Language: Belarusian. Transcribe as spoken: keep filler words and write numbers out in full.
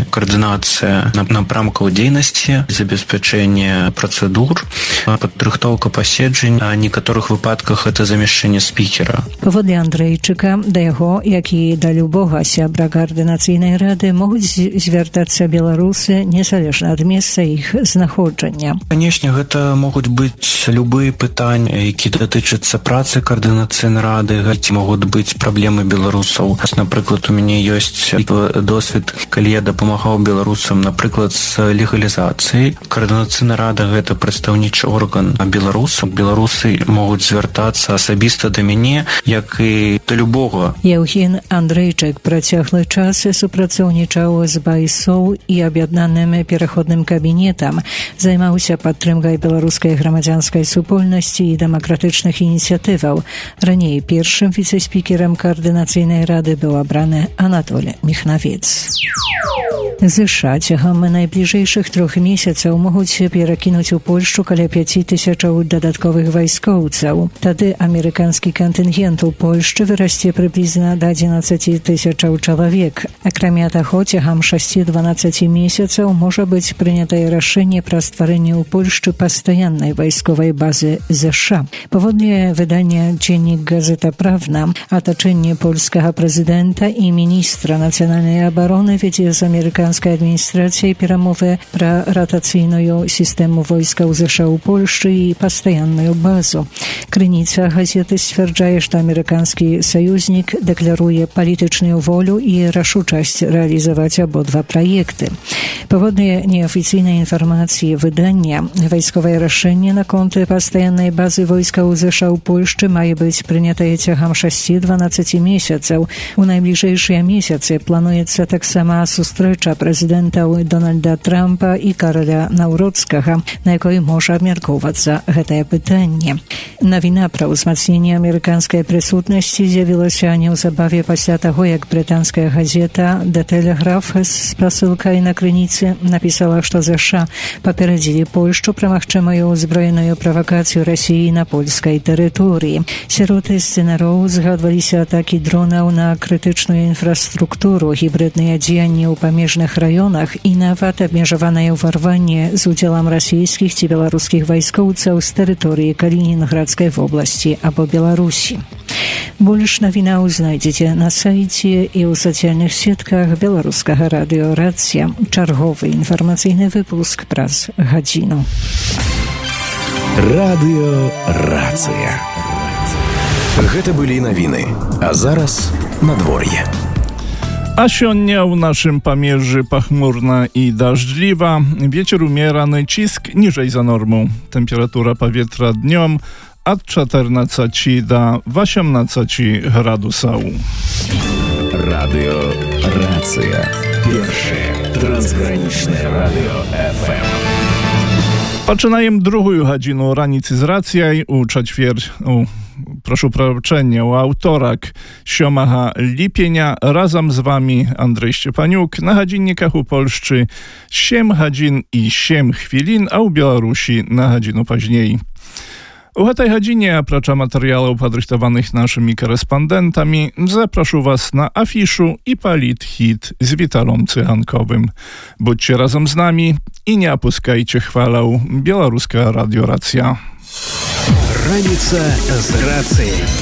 пытанні координацыя напрамкаў дзейнасці, забеспячэнне працэдур, падрыхтоўка паседжань, а некаторых выпадках это замяшчэнне спікера. Паводле Андрейчыка, да яго, як і да любога сябра каардынацыйнай рады, могуць звяртацца беларусы незалежна ад месца іх знаходжання. Канешне, гэта могуць быць любыя пытанні, які датычацца працы координацыйнай рады, ці могуць быць праблемы беларусаў. Напрыклад, у мяне ёсць досвед, калі я дапамагаў беларусам, напрыклад, з легалізацыяй. Координацыйная рада – гэта прадстаўнічы орган беларусаў. Беларусы могуць звяртацца асабіста да мяне, як і да любога. Еўген Андрейчык працяглы час супрацоўнічаў з байсоў і аб'яднаным пераходным кабінетам, займаўся падтрымкай беларускай грамадзянскай супольнасці і дэмакратычных ініцыятываў. Раней першым віцэ-спікерам координацыйнай рады быў абраны Анатолій Міхнавец. ЗША цягам найбліжэйшых трох месяцаў могуць перакінуць у Польшчу каля пяці тысячаў дадатковых вайскоўцаў. Тады амерыканскі кантынгент у Польшчы вырасце прыблізна да адзінаццаці тысячаў чалавек. Акрамя таго, цягам шасці-дванаццаці месяцаў можа быць прынятае рашэнне пра стварэнне ў Польшчы пастаяннай вайсковай базы ЗША. Паводле выдання «Дзеннік Газета Правна», атачэнне польскага прэзідэнта і міністра нацыянальнай абароны вядзе з амерыканскай адміністрацыяй перамовы пра ратацыйную сістэму войскаў ЗША ў Польшчы і пастаянную базу. Крыніца газеты сцвярджае, што амерыканскі саюзнік дэкляруе палітычную волю і рашучасць рэалізаваць абодва праекты. Паводле неафіцыйнай інфармацыі выдання, вайсковае рашэнне наконт пастаяннай базы войскаў ЗША ў Польшчы мае быць прынятае цягам шасці-дванаццаці месяцаў. У найбліжэйшыя месяцы плануецца таксама сустрэча прэзідэнтаў Дональда Трампа і Караля Наўродскага, на якой можа абмяркоўвацца гэтае пытанне. Навіна пра ўзмацненне амерыканскай прысутнасці з'явілася неўзабаве пасля таго, як брытанская газета «The Telegraph» з спасылкай на крыніцы напісала, што ЗША паперадзілі Польшчу пра магчымую ўзброеную правакацыю Расіі на польскай тэрыторыі. Сярод сцэнароў згадваліся атакі дронаў на крытычную інфраструктуру, гібридныя дзеянні ў памежных раёнах і нават абмежаванае ўварванне з удзелам расійскіх ці беларускіх вайскоўцаў з тэрыторыі Калінінградскай вобласці або Беларусі. Больш навінаў знайдзеце на сайце і ў сацыяльных сетках беларускага радыё «Рацыя». Чарговы інфармацыйны выпуск праз гадзіну. Радыё «Рацыя». Гэта былі навіны, а зараз надвор'е. А сёння ў нашым памежжы пахмурна і дажджліва. Вецер умераны, ціск ніжэй за норму. Тэмпература паветра днём ад чатырнаццаці да васямнаццаці градусаў. Радыё «Рацыя». Першае трансгранічнае радыё эф эм. Пачынаем другую гадзіну раніцы з рацыяй у чацвер... У... Прошу прощения, у аўторак сёмага ліпеня. Разам з вами Андрей Szczepaniuk. На гадзінніках у Польшчы сем гадзін і сем хвілін, а ў Беларусі на гадзіну пазней. У гэтай гадзіне, апрача матэрыялаў, падрыхтаваных нашымі корэспандэнтамі, запрашу вас на афішу і палітхіт з Віталом Цыганковым. Будьце разам з намі і не апускайце хвалаў. Беларуская радыё «Рацыя». Раніца з рацыяй.